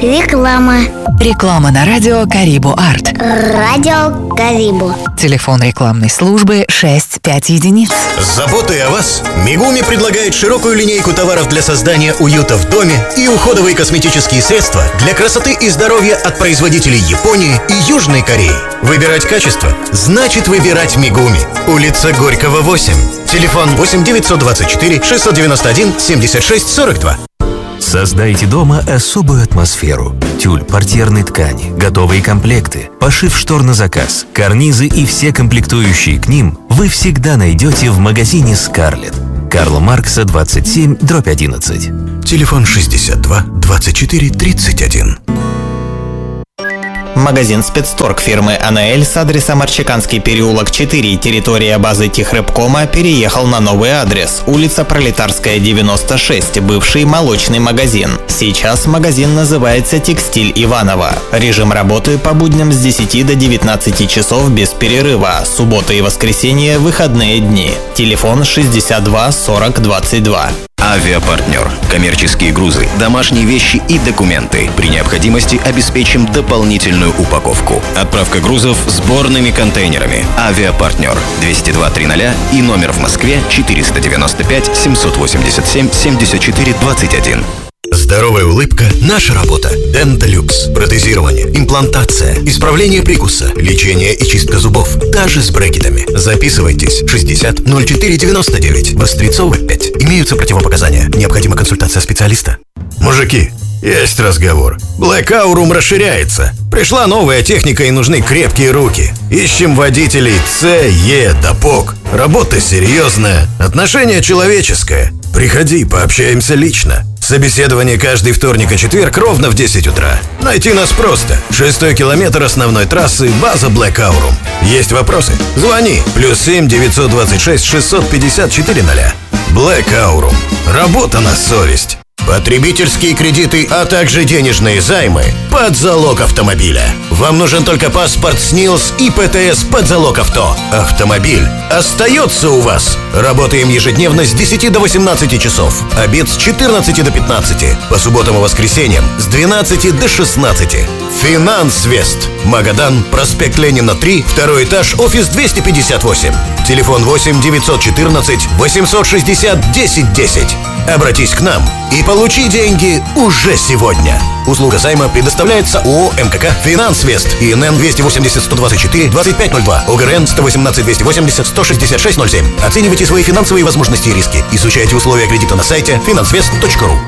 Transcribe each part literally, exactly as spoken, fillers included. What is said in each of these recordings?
Реклама. Реклама на радио Карибу Арт. Радио Карибу. Телефон рекламной службы шесть пять единиц. С заботой о вас Мигуми предлагает широкую линейку товаров для создания уюта в доме и уходовые косметические средства для красоты и здоровья от производителей Японии и Южной Кореи. Выбирать качество значит выбирать Мигуми. Улица Горького, восемь. Телефон восемь девятьсот двадцать четыре шестьсот девяносто один семьдесят шесть сорок два. Создайте дома особую атмосферу. Тюль, портьерной ткани, готовые комплекты, пошив штор на заказ, карнизы и все комплектующие к ним вы всегда найдете в магазине «Скарлетт». Карла Маркса, двадцать семь, дробь одиннадцать. Телефон шестьдесят два двадцать четыре тридцать один. Магазин «Спецторг» фирмы «АНЛ» с адресом Арчаканский переулок четыре, территория базы Техрыбкома, переехал на новый адрес – улица Пролетарская, девяносто шесть, бывший молочный магазин. Сейчас магазин называется «Текстиль Иваново». Режим работы по будням с десяти до девятнадцати часов без перерыва, суббота и воскресенье – выходные дни. Телефон шестьдесят два сорок двадцать два. Авиапартнер. Коммерческие грузы, домашние вещи и документы. При необходимости обеспечим дополнительную упаковку. Отправка грузов сборными контейнерами. Авиапартнер. двести два тридцать и номер в Москве четыреста девяносто пять семьсот восемьдесят семь семьдесят четыре двадцать один. Здоровая улыбка – наша работа. Денталюкс. Протезирование, имплантация, исправление прикуса, лечение и чистка зубов. Даже с брекетами. Записывайтесь. шестьдесят ноль четыре девяносто девять. Вострецова, пять. Имеются противопоказания. Необходима консультация специалиста. Мужики, есть разговор. Black Aurum расширяется. Пришла новая техника и нужны крепкие руки. Ищем водителей С, Е, Допок. Работа серьезная, отношение человеческое. Приходи, пообщаемся лично. Собеседование каждый вторник и четверг ровно в десять утра. Найти нас просто. Шестой километр основной трассы, база Black Aurum. Есть вопросы? Звони. Плюс семь девятьсот двадцать шесть шестьсот пятьдесят четыре ноля. Black Aurum. Работа на совесть. Потребительские кредиты, а также денежные займы под залог автомобиля. Вам нужен только паспорт СНИЛС и ПТС под залог авто. Автомобиль остается у вас. Работаем ежедневно с десяти до восемнадцати часов. Обед с четырнадцати до пятнадцати. По субботам и воскресеньям с двенадцати до шестнадцати. Финансвест. Магадан, проспект Ленина, три, второй этаж, офис двести пятьдесят восемь. Телефон восемь девятьсот четырнадцать восемьсот шестьдесят десять десять. Обратись к нам и получи деньги уже сегодня. Услуга займа предоставляется ООО МКК «Финансвест» и эн эн двести восемьдесят сто двадцать четыре двадцать пять ноль два, ОГРН сто восемнадцать двести восемьдесят сто шестьдесят шесть ноль семь. Оценивайте свои финансовые возможности и риски. Изучайте условия кредита на сайте финансвест точка ру.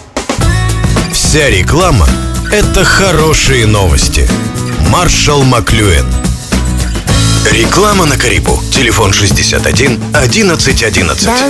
Вся реклама – это хорошие новости. Маршал Маклюэн. Реклама на Карибу. Телефон шестьдесят один одиннадцать одиннадцать.